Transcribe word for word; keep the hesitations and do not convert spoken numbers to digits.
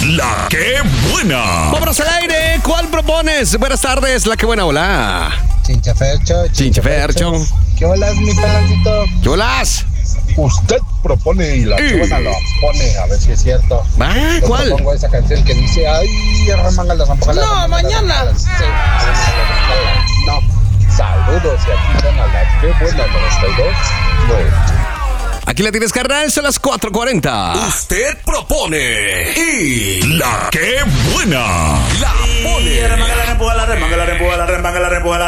La que buena. Vámonos al aire. ¿Cuál propones? Buenas tardes, La que buena, hola. Chinchafercho, Chinchafercho. ¿Qué hola, mi pelancito? ¿Qué holas? Usted propone y la Sí. chivana lo pone, a ver si es cierto. Ah, Yo ¿cuál? propongo esa canción que dice, ay, arramanga las ampagalas. No, mañana. No, saludos y aquí suena la que buena noventa y dos. Bueno. Aquí la tienes, carnal, son las cuatro cuarenta. Usted propone y la que buena la pone. Remanga la rempuja, la remanga la rempuja, la remanga la rempuja, la